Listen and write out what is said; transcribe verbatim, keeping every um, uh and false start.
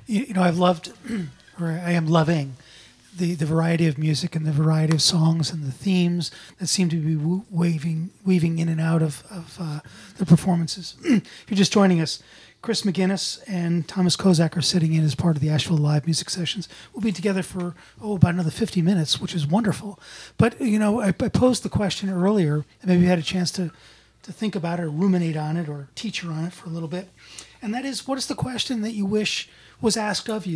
You, you know, I've loved, or I am loving, the, the variety of music and the variety of songs and the themes that seem to be w- waving, weaving in and out of, of uh, the performances. If you're just joining us, Chris McGinnis and Thomas Kozak are sitting in as part of the Asheville Live Music Sessions. We'll be together for, oh, about another fifty minutes, which is wonderful. But, you know, I, I posed the question earlier, and maybe you had a chance to, to think about it or ruminate on it or teacher on it for a little bit. And that is, what is the question that you wish was asked of you